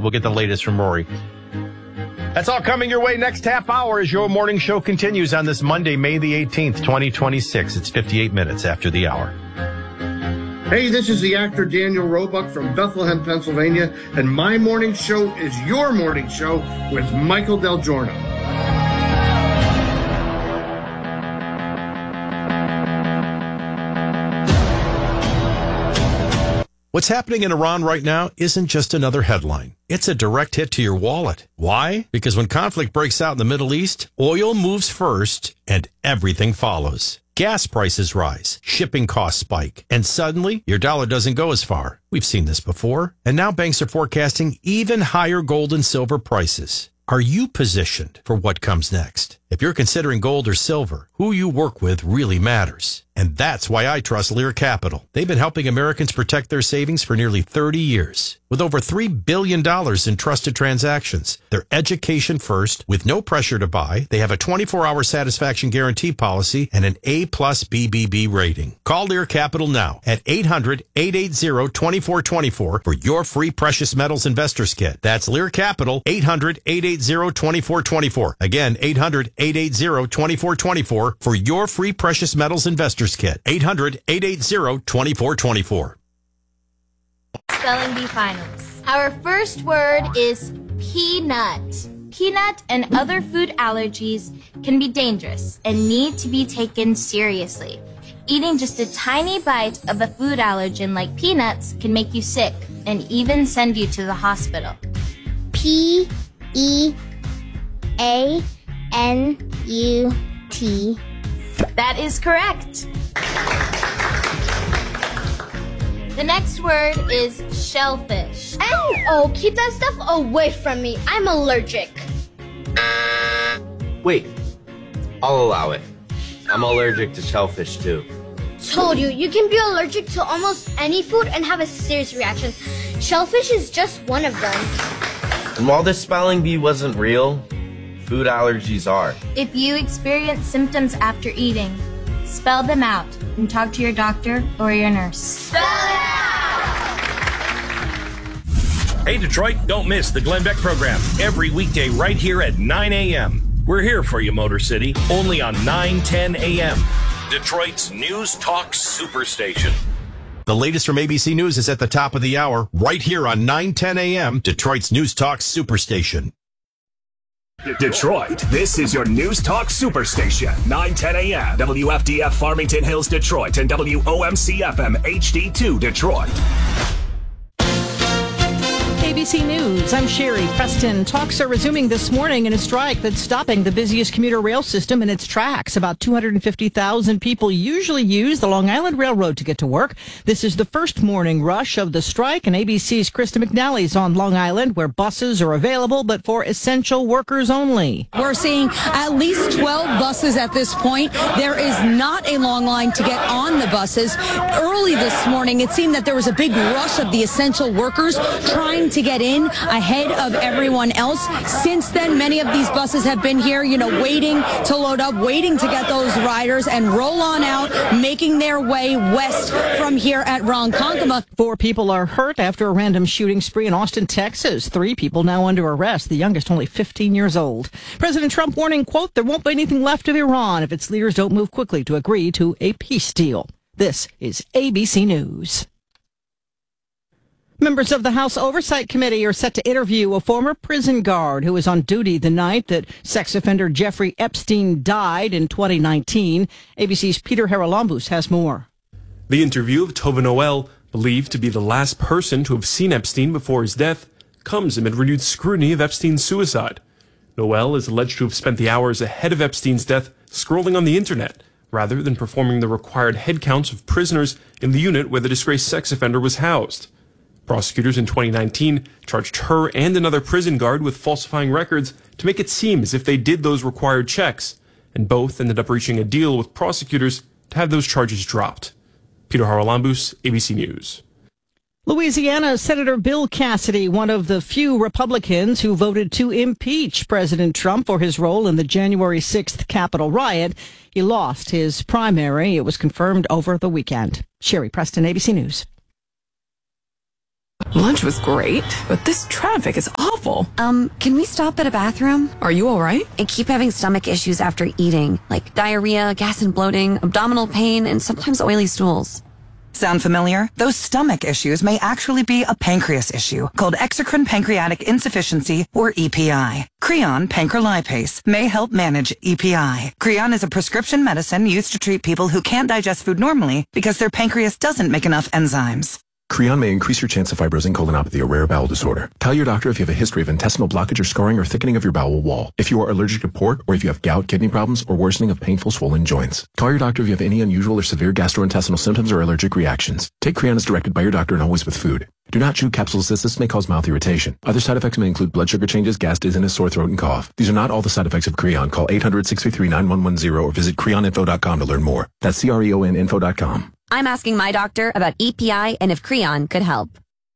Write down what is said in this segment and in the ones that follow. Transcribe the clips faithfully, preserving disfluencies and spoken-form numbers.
We'll get the latest from Rory. That's all coming your way next half hour as your morning show continues on this Monday, May the eighteenth, twenty twenty-six. It's fifty-eight minutes after the hour. Hey, this is the actor Daniel Roebuck from Bethlehem, Pennsylvania, and my morning show is your morning show with Michael Del Giorno. What's happening in Iran right now isn't just another headline. It's a direct hit to your wallet. Why? Because when conflict breaks out in the Middle East, oil moves first and everything follows. Gas prices rise, shipping costs spike, and suddenly your dollar doesn't go as far. We've seen this before, and now banks are forecasting even higher gold and silver prices. Are you positioned for what comes next? If you're considering gold or silver, who you work with really matters. And that's why I trust Lear Capital. They've been helping Americans protect their savings for nearly thirty years. With over three billion dollars in trusted transactions, they're education first, with no pressure to buy. They have a twenty-four hour satisfaction guarantee policy and an A plus B B B rating. Call Lear Capital now at eight hundred, eight eight zero, two four two four for your free precious metals investors kit. That's Lear Capital, eight hundred, eight eight zero, two four two four. Again, eight hundred, eight eight zero, two four two four for your free precious metals investors kit. eight hundred, eight eight zero, two four two four. Spelling Bee Finals. Our first word is peanut. Peanut and other food allergies can be dangerous and need to be taken seriously. Eating just a tiny bite of a food allergen like peanuts can make you sick and even send you to the hospital. P E A N U T. That is correct. The next word is shellfish. Oh, oh, keep that stuff away from me. I'm allergic. Wait, I'll allow it. I'm allergic to shellfish too. Told you, you can be allergic to almost any food and have a serious reaction. Shellfish is just one of them. And while this spelling bee wasn't real, food allergies are. If you experience symptoms after eating, spell them out and talk to your doctor or your nurse. Spell it out! Hey, Detroit, don't miss the Glenn Beck program every weekday right here at nine a.m. We're here for you, Motor City, only on nine ten a.m. Detroit's News Talk Superstation. The latest from A B C News is at the top of the hour, right here on nine ten a.m., Detroit's News Talk Superstation. Detroit, this is your News Talk Superstation, nine ten a.m. W F D F Farmington Hills, Detroit, and W O M C F M H D two, Detroit. A B C News, I'm Sherry Preston. Talks are resuming this morning in a strike that's stopping the busiest commuter rail system in its tracks. About two hundred fifty thousand people usually use the Long Island Railroad to get to work. This is the first morning rush of the strike, and A B C's Krista McNally's on Long Island, where buses are available, but for essential workers only. We're seeing at least twelve buses at this point. There is not a long line to get on the buses. Early this morning, it seemed that there was a big rush of the essential workers trying to get in ahead of everyone else. Since then, many of these buses have been here, you know, waiting to load up, waiting to get those riders and roll on out, making their way west from here at Ronkonkoma. Four people are hurt after a random shooting spree in Austin, Texas. Three people now under arrest, the youngest only fifteen years old. President Trump warning, quote, there won't be anything left of Iran if its leaders don't move quickly to agree to a peace deal. This is A B C News. Members of the House Oversight Committee are set to interview a former prison guard who was on duty the night that sex offender Jeffrey Epstein died in twenty nineteen. A B C's Peter Haralambous has more. The interview of Tova Noel, believed to be the last person to have seen Epstein before his death, comes amid renewed scrutiny of Epstein's suicide. Noel is alleged to have spent the hours ahead of Epstein's death scrolling on the internet, rather than performing the required head counts of prisoners in the unit where the disgraced sex offender was housed. Prosecutors in twenty nineteen charged her and another prison guard with falsifying records to make it seem as if they did those required checks, and both ended up reaching a deal with prosecutors to have those charges dropped. Peter Haralambous, A B C News. Louisiana Senator Bill Cassidy, one of the few Republicans who voted to impeach President Trump for his role in the January sixth Capitol riot. He lost his primary. It was confirmed over the weekend. Sherry Preston, A B C News. Lunch was great, but this traffic is awful. Um, can we stop at a bathroom? Are you all right? I keep having stomach issues after eating, like diarrhea, gas and bloating, abdominal pain, and sometimes oily stools. Sound familiar? Those stomach issues may actually be a pancreas issue called exocrine pancreatic insufficiency, or E P I. Creon pancrelipase may help manage E P I. Creon is a prescription medicine used to treat people who can't digest food normally because their pancreas doesn't make enough enzymes. Creon may increase your chance of fibrosing colonopathy, a rare bowel disorder. Tell your doctor if you have a history of intestinal blockage or scarring or thickening of your bowel wall. If you are allergic to pork, or if you have gout, kidney problems, or worsening of painful swollen joints. Call your doctor if you have any unusual or severe gastrointestinal symptoms or allergic reactions. Take Creon as directed by your doctor and always with food. Do not chew capsules as this may cause mouth irritation. Other side effects may include blood sugar changes, gas, dizziness, sore throat, and cough. These are not all the side effects of Creon. Call eight hundred, six three three, nine one one zero or visit creon info dot com to learn more. That's C R E O N info dot com. I'm asking my doctor about E P I and if Creon could help.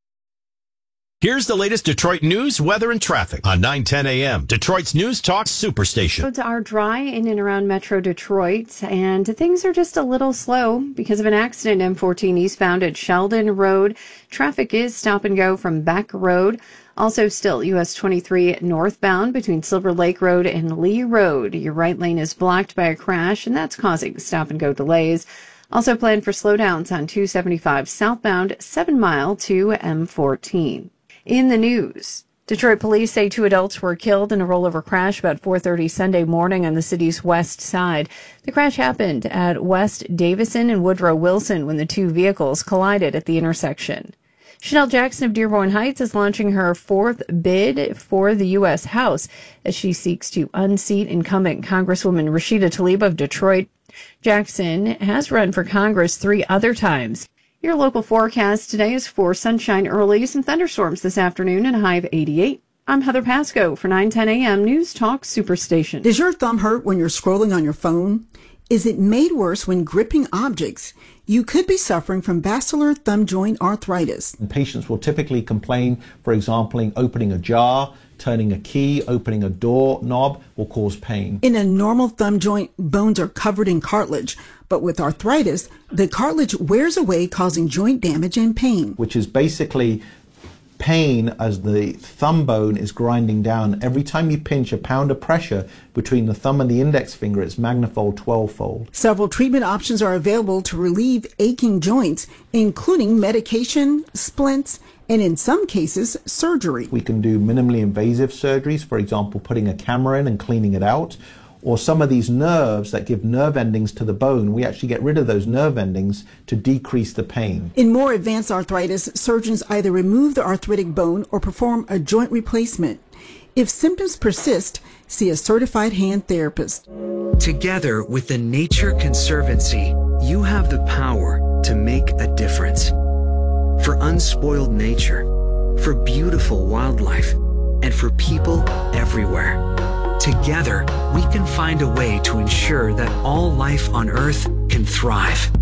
Here's the latest Detroit news, weather, and traffic on nine ten A M. Detroit's News Talk Superstation. Roads are dry in and around Metro Detroit, and things are just a little slow because of an accident. M fourteen eastbound at Sheldon Road. Traffic is stop and go from Beck Road. Also still U S twenty-three northbound between Silver Lake Road and Lee Road. Your right lane is blocked by a crash, and that's causing stop and go delays. Also plan for slowdowns on two seventy-five southbound, seven mile to M fourteen. In the news, Detroit police say two adults were killed in a rollover crash about four thirty Sunday morning on the city's west side. The crash happened at West Davison and Woodrow Wilson when the two vehicles collided at the intersection. Chanel Jackson of Dearborn Heights is launching her fourth bid for the U S House as she seeks to unseat incumbent Congresswoman Rashida Tlaib of Detroit. Jackson has run for Congress three other times. Your local forecast today is for sunshine early, some thunderstorms this afternoon, and a high of eighty-eight. I'm Heather Pasco for nine ten A M News Talk Superstation. Does your thumb hurt when you're scrolling on your phone? Is it made worse when gripping objects? You could be suffering from basilar thumb joint arthritis. And patients will typically complain, for example, opening a jar, turning a key, opening a door knob will cause pain. In a normal thumb joint, bones are covered in cartilage. But with arthritis, the cartilage wears away, causing joint damage and pain. Which is basically pain as the thumb bone is grinding down. Every time you pinch a pound of pressure between the thumb and the index finger, it's magnified twelve-fold. Several treatment options are available to relieve aching joints, including medication, splints, and in some cases, surgery. We can do minimally invasive surgeries, for example, putting a camera in and cleaning it out. Or some of these nerves that give nerve endings to the bone, we actually get rid of those nerve endings to decrease the pain. In more advanced arthritis, surgeons either remove the arthritic bone or perform a joint replacement. If symptoms persist, see a certified hand therapist. Together with the Nature Conservancy, you have the power to make a difference. For unspoiled nature, for beautiful wildlife, and for people everywhere. Together, we can find a way to ensure that all life on Earth can thrive.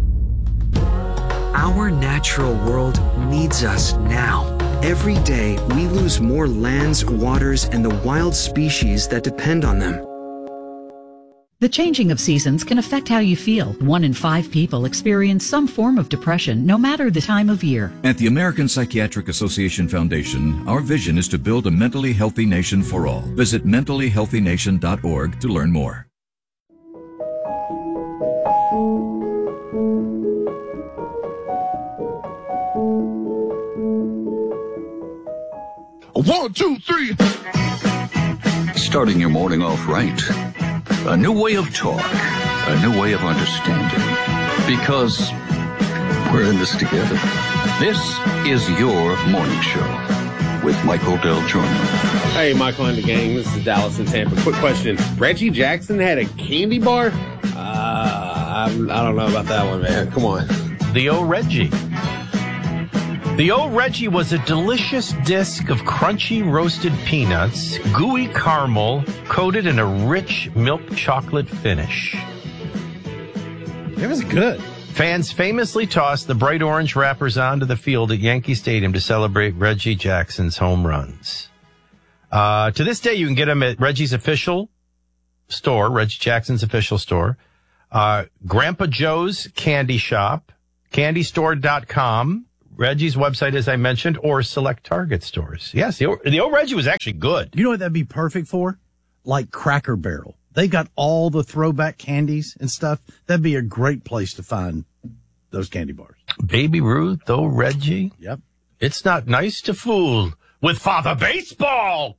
Our natural world needs us now. Every day, we lose more lands, waters, and the wild species that depend on them. The changing of seasons can affect how you feel. One in five people experience some form of depression, no matter the time of year. At the American Psychiatric Association Foundation, our vision is to build a mentally healthy nation for all. Visit mentally healthy nation dot org to learn more. One, two, three. Starting your morning off right. A new way of talk, a new way of understanding, because we're in this together. This is your morning show with Michael Del Giorno. Hey, Michael and the gang, this is Dallas in Tampa. Quick question. Reggie Jackson had a candy bar? Uh, I, I don't know about that one, man. Come on. The old Reggie. The Old Reggie was a delicious disc of crunchy roasted peanuts, gooey caramel, coated in a rich milk chocolate finish. It was good. Fans famously tossed the bright orange wrappers onto the field at Yankee Stadium to celebrate Reggie Jackson's home runs. Uh, to this day, you can get them at Reggie's official store, Reggie Jackson's official store, uh, Grandpa Joe's Candy Shop, candy store dot com, Reggie's website, as I mentioned, or select Target stores. Yes, the, the old Reggie was actually good. You know what that'd be perfect for? Like Cracker Barrel. They got all the throwback candies and stuff. That'd be a great place to find those candy bars. Baby Ruth, old Reggie. Yep. It's not nice to fool with Father Baseball.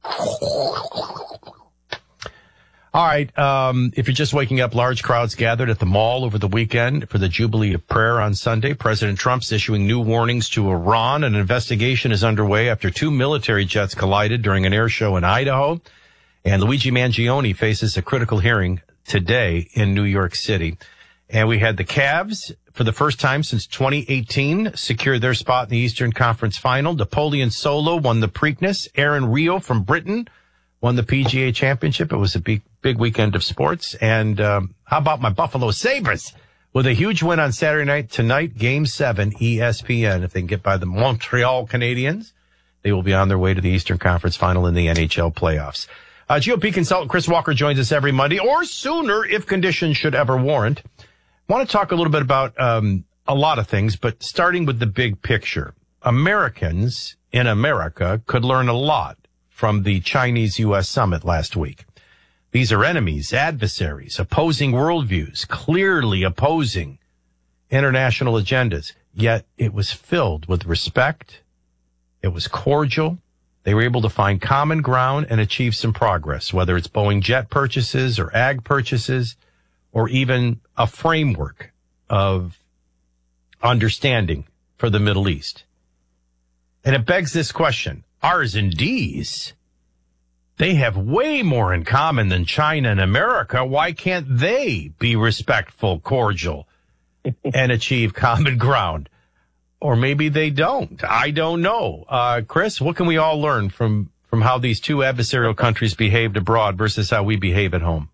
All right. Um, if you're just waking up, large crowds gathered at the mall over the weekend for the Jubilee of Prayer on Sunday. President Trump's issuing new warnings to Iran. An investigation is underway after two military jets collided during an air show in Idaho. And Luigi Mangione faces a critical hearing today in New York City. And we had the Cavs, for the first time since twenty eighteen, secure their spot in the Eastern Conference Final. Napoleon Solo won the Preakness. Aaron Rio from Britain won the P G A Championship. It was a big, big weekend of sports. And um, how about my Buffalo Sabres with a huge win on Saturday night? Tonight, Game seven, E S P N. If they can get by the Montreal Canadiens, they will be on their way to the Eastern Conference Final in the N H L playoffs. Uh, G O P consultant Chris Walker joins us every Monday, or sooner if conditions should ever warrant. I want to talk a little bit about um, a lot of things, but starting with the big picture. Americans in America could learn a lot from the Chinese-U S summit last week. These are enemies, adversaries, opposing worldviews, clearly opposing international agendas. Yet it was filled with respect. It was cordial. They were able to find common ground and achieve some progress, whether it's Boeing jet purchases or ag purchases, or even a framework of understanding for the Middle East. And it begs this question. R's and D's, they have way more in common than China and America. Why can't they be respectful, cordial, and achieve common ground? Or maybe they don't. I don't know. Uh, Chris, what can we all learn from, from how these two adversarial countries behaved abroad versus how we behave at home?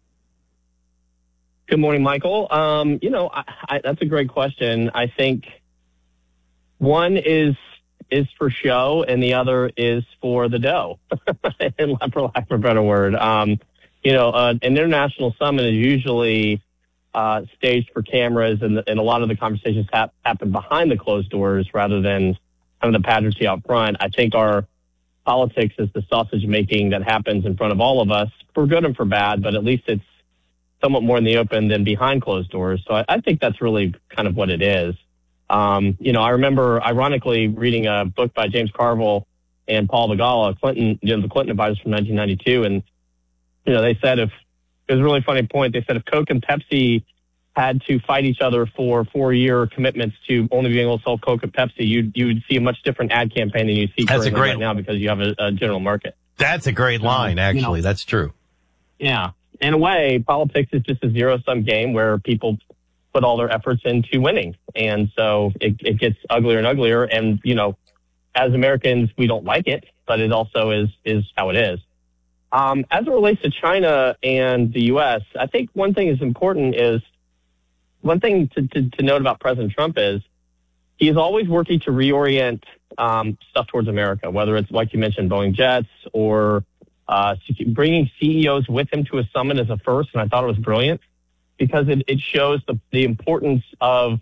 Good morning, Michael. Um, you know, I, I, that's a great question. I think one is is for show, and the other is for the dough, and for lack of a better word. Um, you know, uh, an international summit is usually uh, staged for cameras, and, and a lot of the conversations hap- happen behind the closed doors rather than kind of the pageantry out front. I think our politics is the sausage making that happens in front of all of us, for good and for bad, but at least it's somewhat more in the open than behind closed doors. So I, I think that's really kind of what it is. Um, you know, I remember ironically reading a book by James Carville and Paul Begala, Clinton, you know, the Clinton advisors from nineteen ninety-two. And, you know, they said if, it was a really funny point. They said if Coke and Pepsi had to fight each other for four year commitments to only being able to sell Coke and Pepsi, you you would see a much different ad campaign than you see That's a great, right now because you have a, a general market. That's a great line, actually. You know, that's true. Yeah. In a way, politics is just a zero-sum game where people put all their efforts into winning. And so it, it gets uglier and uglier. And, you know, as Americans, we don't like it, but it also is is how it is. Um, as it relates to China and the U S, I think one thing is important is, one thing to, to, to note about President Trump is he is always working to reorient um, stuff towards America, whether it's, like you mentioned, Boeing jets or Uh, bringing C E Os with him to a summit as a first, and I thought it was brilliant because it, it shows the, the importance of,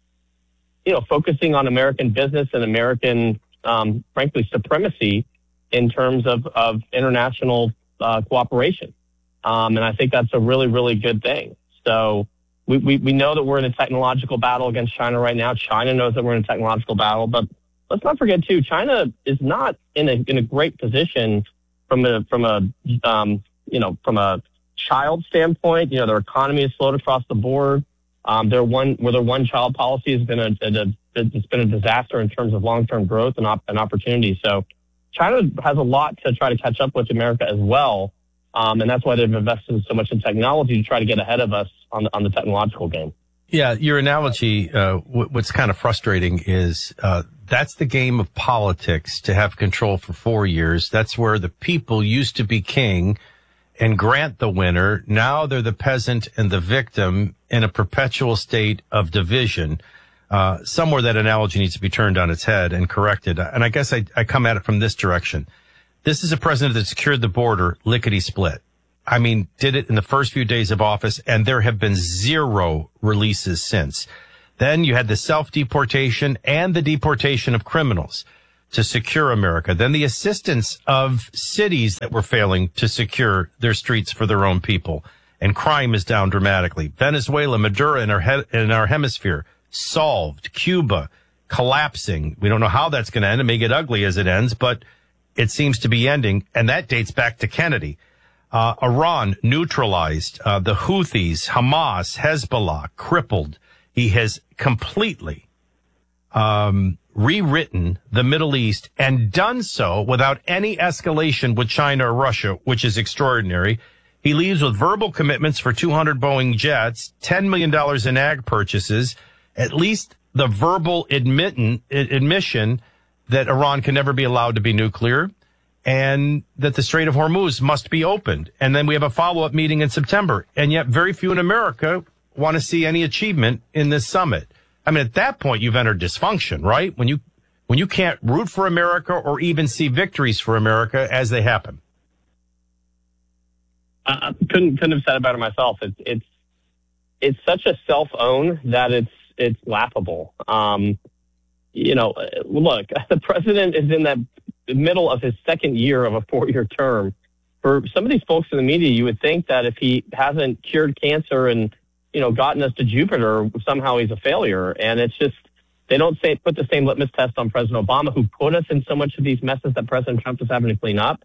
you know, focusing on American business and American, um, frankly, supremacy in terms of, of international uh, cooperation. Um, and I think that's a really, really good thing. So we, we, we know that we're in a technological battle against China right now. China knows that we're in a technological battle, but let's not forget, too, China is not in a in a great position From a from a um, you know from a child standpoint. You know, their economy has slowed across the board. Um, their one where their one child policy has been a, a, a it's been a disaster in terms of long term growth and op- and opportunity. So China has a lot to try to catch up with America as well, um, and that's why they've invested so much in technology to try to get ahead of us on the, on the technological game. Yeah, your analogy, uh, w- what's kind of frustrating is uh, that's the game of politics, to have control for four years. That's where the people used to be king and grant the winner. Now they're the peasant and the victim in a perpetual state of division. Uh, somewhere that analogy needs to be turned on its head and corrected. And I guess I, I come at it from this direction. This is a president that secured the border lickety-split. I mean, did it in the first few days of office, and there have been zero releases since. Then you had the self-deportation and the deportation of criminals to secure America. Then the assistance of cities that were failing to secure their streets for their own people. And crime is down dramatically. Venezuela, Maduro in our, he- in our hemisphere, solved. Cuba, collapsing. We don't know how that's going to end. It may get ugly as it ends, but it seems to be ending. And that dates back to Kennedy. Uh, Iran neutralized. Uh, the Houthis, Hamas, Hezbollah, crippled. He has completely um, rewritten the Middle East and done so without any escalation with China or Russia, which is extraordinary. He leaves with verbal commitments for two hundred Boeing jets, ten million dollars in ag purchases, at least the verbal admitting, admission that Iran can never be allowed to be nuclear, and that the Strait of Hormuz must be opened. And then we have a follow-up meeting in September. And yet very few in America want to see any achievement in this summit. I mean, at that point, you've entered dysfunction, right? When you when you can't root for America or even see victories for America as they happen. I couldn't couldn't have said it better myself. It's it's it's such a self-own that it's it's laughable. Um, you know, look, the president is in that middle of his second year of a four-year term. For some of these folks in the media, you would think that if he hasn't cured cancer and, you know, gotten us to Jupiter, somehow he's a failure. And it's just, they don't say put the same litmus test on President Obama, who put us in so much of these messes that President Trump is having to clean up.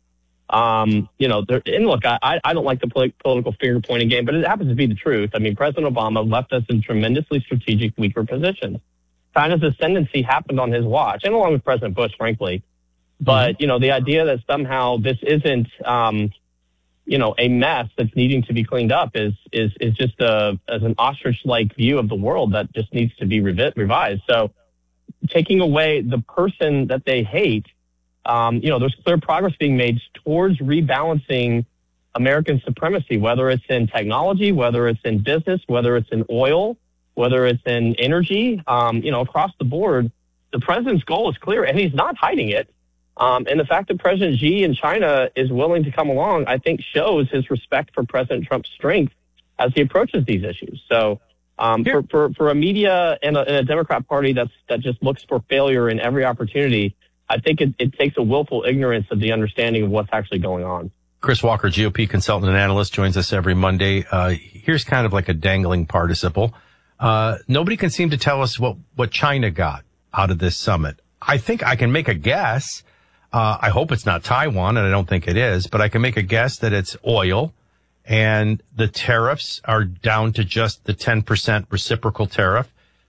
Um, you know, there, and look, I, I don't like the polit- political finger pointing game, but it happens to be the truth. I mean, President Obama left us in tremendously strategic, weaker positions. China's ascendancy happened on his watch, and along with President Bush, frankly. But, you know, the idea that somehow this isn't, um, you know, a mess that's needing to be cleaned up is is is just a, as an ostrich-like view of the world that just needs to be revi- revised. So taking away the person that they hate, um, you know, there's clear progress being made towards rebalancing American supremacy, whether it's in technology, whether it's in business, whether it's in oil, whether it's in energy, um, you know, across the board. The president's goal is clear, and he's not hiding it. Um, and the fact that President Xi in China is willing to come along, I think, shows his respect for President Trump's strength as he approaches these issues. So um, for, for, for a media and a, and a Democrat Party that's, that just looks for failure in every opportunity, I think it, it takes a willful ignorance of the understanding of what's actually going on. Chris Walker, G O P consultant and analyst, joins us every Monday. Uh, here's kind of like a dangling participle. Uh, nobody can seem to tell us what, what China got out of this summit. I think I can make a guess. Uh, I hope it's not Taiwan, and I don't think it is, but I can make a guess that it's oil, and the tariffs are down to just the ten percent reciprocal tariff.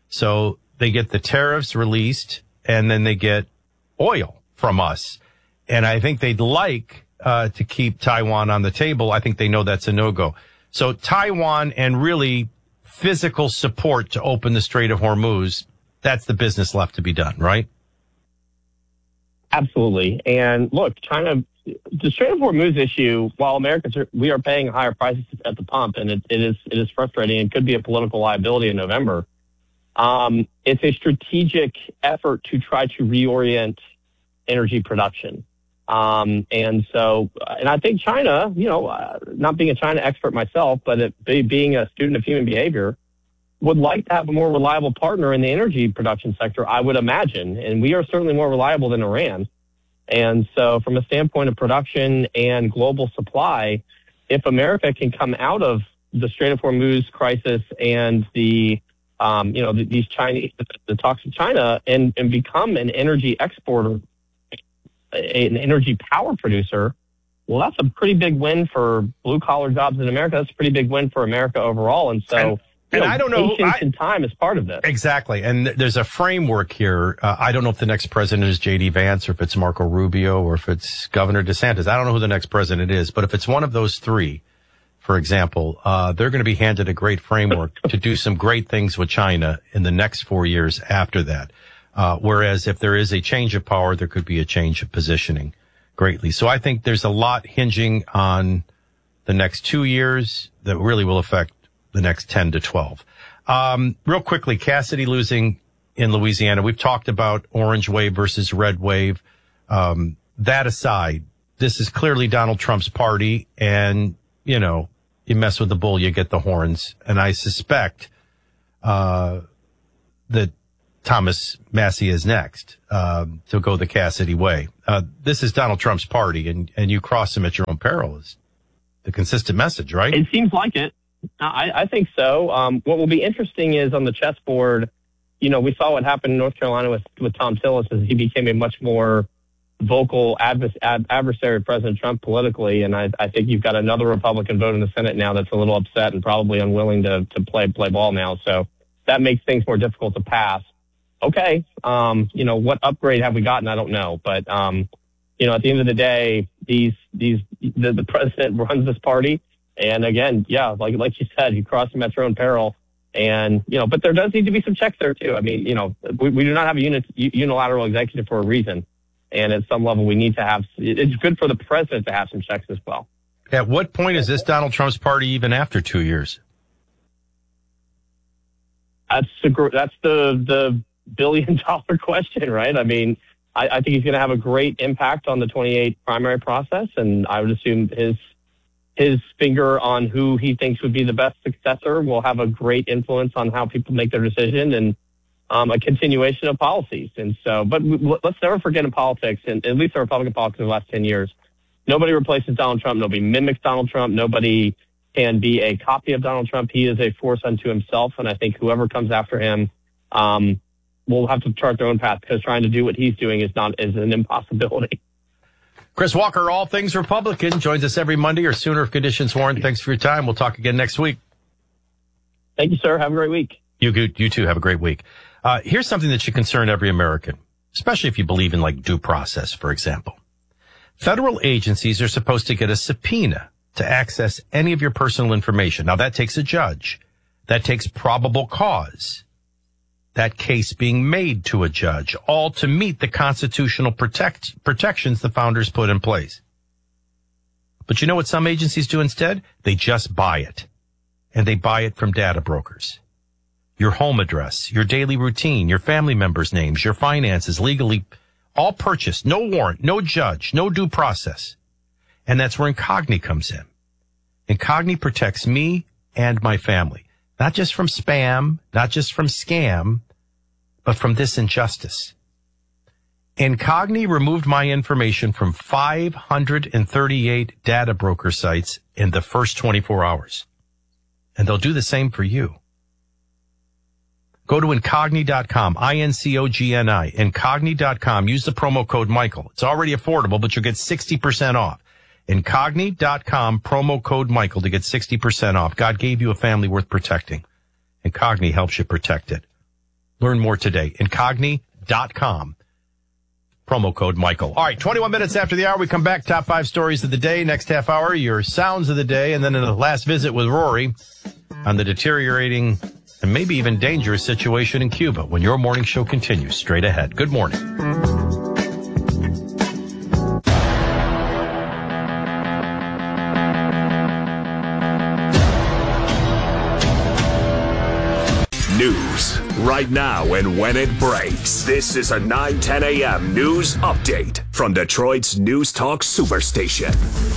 So they get the tariffs released, and then they get oil from us. And I think they'd like uh, to keep Taiwan on the table. I think they know that's a no-go. So Taiwan and really physical support to open the Strait of Hormuz, that's the business left to be done, right? Absolutely. And look, China, the Strait of Hormuz issue, while Americans are, we are paying higher prices at the pump, and it, it is it is frustrating and could be a political liability in November. Um, it's a strategic effort to try to reorient energy production. Um, and so, and I think China, you know, uh, not being a China expert myself, but it, be, being a student of human behavior, would like to have a more reliable partner in the energy production sector, I would imagine. And we are certainly more reliable than Iran. And so from a standpoint of production and global supply, if America can come out of the Strait of Hormuz crisis and the, um, you know, the, these Chinese, the talks with China and, and become an energy exporter, an energy power producer, well, that's a pretty big win for blue collar jobs in America. That's a pretty big win for America overall. And so, and- And you know, I don't know. Patience I, and time is part of this. Exactly. And th- there's a framework here. Uh, I don't know if the next president is J D Vance or if it's Marco Rubio or if it's Governor DeSantis. I don't know who the next president is. But if it's one of those three, for example, uh, they're going to be handed a great framework to do some great things with China in the next four years after that. Uh, whereas if there is a change of power, there could be a change of positioning greatly. So I think there's a lot hinging on the next two years that really will affect the next ten to twelve. Um, real quickly, Cassidy losing in Louisiana. We've talked about orange wave versus red wave. Um, that aside, this is clearly Donald Trump's party. And, you know, you mess with the bull, you get the horns. And I suspect, uh, that Thomas Massie is next uh, to go the Cassidy way. Uh, this is Donald Trump's party, and, and you cross him at your own peril is the consistent message, right? It seems like it. I, I think so. Um, what will be interesting is on the chessboard, you know, we saw what happened in North Carolina with, with Tom Tillis as he became a much more vocal advers- ad- adversary of President Trump politically. And I, I think you've got another Republican vote in the Senate now that's a little upset and probably unwilling to, to play, play ball now. So that makes things more difficult to pass. Okay. Um, you know, what upgrade have we gotten? I don't know. But, um, you know, at the end of the day, these, these, the, the president runs this party. And again, yeah, like, like you said, you cross him at your own peril. And, you know, but there does need to be some checks there too. I mean, you know, we, we do not have a unit, unilateral executive for a reason. And at some level, we need to have, it's good for the president to have some checks as well. At what point is this Donald Trump's party even after two years? That's the, that's the, the billion dollar question, right? I mean, I, I think he's going to have a great impact on the twenty-eight primary process. And I would assume his, his finger on who he thinks would be the best successor will have a great influence on how people make their decision and um, a continuation of policies. And so, but let's never forget in politics, and at least in Republican politics in the last ten years, nobody replaces Donald Trump. Nobody mimics Donald Trump. Nobody can be a copy of Donald Trump. He is a force unto himself. And I think whoever comes after him um, will have to chart their own path, because trying to do what he's doing is not, is an impossibility. Chris Walker, All Things Republican, joins us every Monday or sooner if conditions warrant. Thanks for your time. We'll talk again next week. Thank you, sir. Have a great week. You, you too. Have a great week. Uh, here's something that should concern every American, especially if you believe in like due process, for example. Federal agencies are supposed to get a subpoena to access any of your personal information. Now, that takes a judge. That takes probable cause. That case being made to a judge, all to meet the constitutional protect, protections the founders put in place. But you know what some agencies do instead? They just buy it. And they buy it from data brokers. Your home address, your daily routine, your family members' names, your finances, legally, all purchased. No warrant, no judge, no due process. And that's where Incogni comes in. Incogni protects me and my family, not just from spam, not just from scam, but from this injustice. Incogni removed my information from five hundred thirty-eight data broker sites in the first twenty-four hours. And they'll do the same for you. Go to Incogni dot com, I N C O G N I, Incogni dot com. Use the promo code Michael. It's already affordable, but you'll get sixty percent off. Incogni dot com, promo code Michael to get sixty percent off. God gave you a family worth protecting. Incogni helps you protect it. Learn more today. Incogni dot com, promo code Michael. All right, twenty-one minutes after the hour, we come back. Top five stories of the day. Next half hour, your sounds of the day. And then in the last visit with Rory on the deteriorating and maybe even dangerous situation in Cuba when your morning show continues straight ahead. Good morning. News right now and when it breaks. This is a nine ten a.m. news update from Detroit's News Talk Superstation.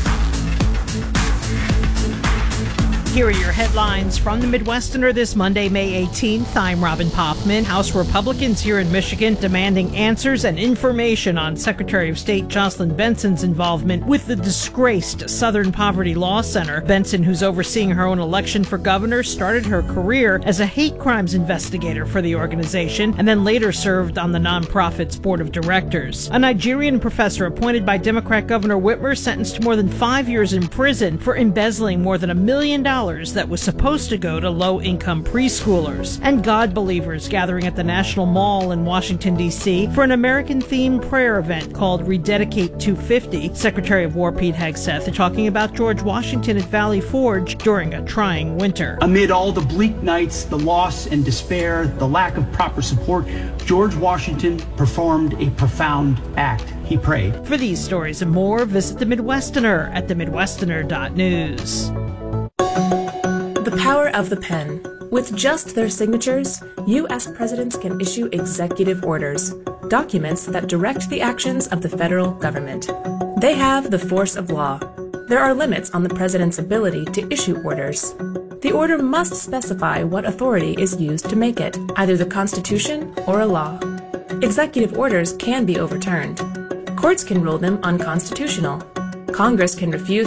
Here are your headlines from the Midwesterner this Monday, May eighteenth. I'm Robin Poffman. House Republicans here in Michigan demanding answers and information on Secretary of State Jocelyn Benson's involvement with the disgraced Southern Poverty Law Center. Benson, who's overseeing her own election for governor, started her career as a hate crimes investigator for the organization and then later served on the nonprofit's board of directors. A Nigerian professor appointed by Democrat Governor Whitmer sentenced to more than five years in prison for embezzling more than a million dollars that was supposed to go to low-income preschoolers. And God believers gathering at the National Mall in Washington, D C for an American-themed prayer event called Rededicate two fifty. Secretary of War Pete Hegseth talking about George Washington at Valley Forge during a trying winter. Amid all the bleak nights, the loss and despair, the lack of proper support, George Washington performed a profound act. He prayed. For these stories and more, visit the Midwesterner at the midwesterner dot news. The power of the pen. With just their signatures, U S presidents can issue executive orders, documents that direct the actions of the federal government. They have the force of law. There are limits on the president's ability to issue orders. The order must specify what authority is used to make it, either the Constitution or a law. Executive orders can be overturned. Courts can rule them unconstitutional. Congress can refuse